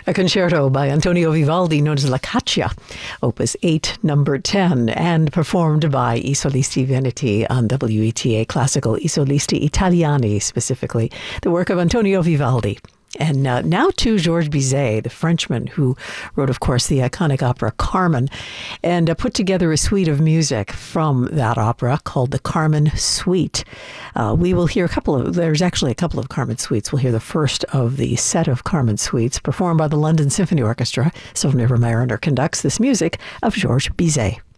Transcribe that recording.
A concerto by Antonio Vivaldi known as La Caccia, Opus 8, number 10, and performed by I Solisti Veneti on WETA Classical, I Solisti Italiani specifically, the work of Antonio Vivaldi. And now to Georges Bizet, the Frenchman who wrote, of course, the iconic opera Carmen, and put together a suite of music from that opera called the Carmen Suite. We will hear there's actually a couple of Carmen Suites. We'll hear the first of the set of Carmen Suites performed by the London Symphony Orchestra. Sylvan River Mariner conducts this music of Georges Bizet.